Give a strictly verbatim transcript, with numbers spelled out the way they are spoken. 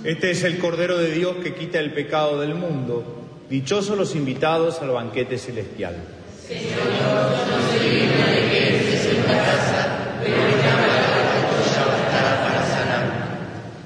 Este es el Cordero de Dios que quita el pecado del mundo. Dichosos los invitados al banquete celestial. Señor, yo no soy digno de que entres en la casa,